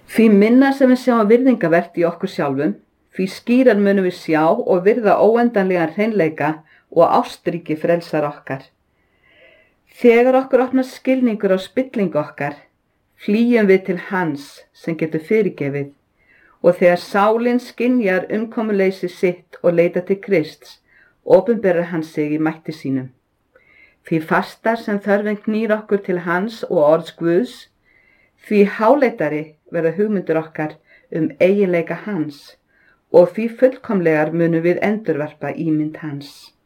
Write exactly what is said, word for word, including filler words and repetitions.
Því minna sem við sjáum virðingavert í okkur sjálfum, því skýrar munum við sjá og virða óendanlegan hreinleika og ástríki frelsar okkar. Þegar okkur opnast skilningur á spillingu okkar, flýjum við til hans sem getur fyrirgefið, og þegar sálin skynjar umkomuleysi sitt og leita til Krists, opinberar hann sig í mætti sínum. Því fastar sem þörfin knýr okkur til hans og orðs Guðs, því háleitari verða hugmyndir okkar um eiginleika hans, og því fullkomlegar munum við endurvarpa ímynd hans.